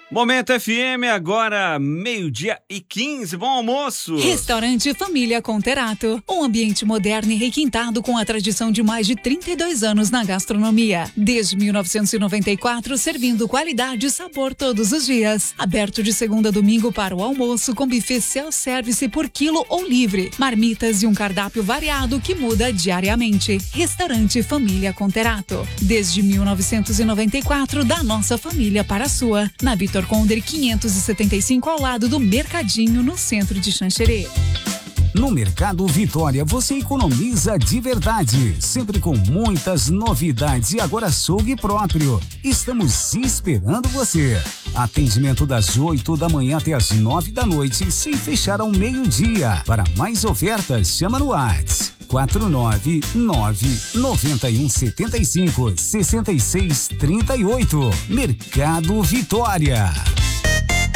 Momento FM, agora 12h15, bom almoço! Restaurante Família Conterato, um ambiente moderno e requintado com a tradição de mais de 32 anos na gastronomia. Desde 1994, servindo qualidade e sabor todos os dias. Aberto de segunda a domingo para o almoço, com buffet self-service por quilo ou livre. Marmitas e um cardápio variado que muda diariamente. Restaurante Família Conterato. Desde 1994, da nossa família para a sua. Na Vitor Conder 575, ao lado do Mercadinho, no centro de Xanxerê. No Mercado Vitória você economiza de verdade, sempre com muitas novidades e agora açougue próprio. Estamos esperando você. Atendimento das 8 da manhã até as 9 da noite, sem fechar ao meio-dia. Para mais ofertas, chama no WhatsApp 499-9175-6638. Mercado Vitória.